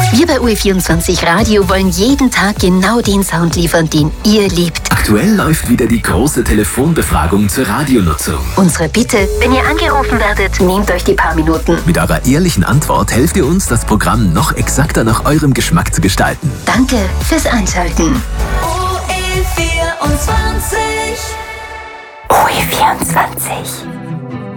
Wir bei UE24 Radio wollen jeden Tag genau den Sound liefern, den ihr liebt. Aktuell läuft wieder die große Telefonbefragung zur Radionutzung. Unsere Bitte, wenn ihr angerufen werdet, nehmt euch die paar Minuten. Mit eurer ehrlichen Antwort helft ihr uns, das Programm noch exakter nach eurem Geschmack zu gestalten. Danke fürs Einschalten. UE24. UE24.